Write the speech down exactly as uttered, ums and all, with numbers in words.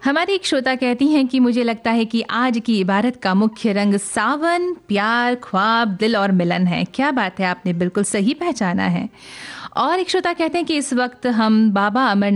हमारी एक श्रोता कहती हैं कि मुझे लगता है कि आज की इबारत का मुख्य रंग सावन, प्यार, ख्वाब, दिल और मिलन है। क्या बात है, आपने बिल्कुल सही पहचाना है। और एक श्रोता कहते हैं कि इस वक्त हम बाबा अमरनाथ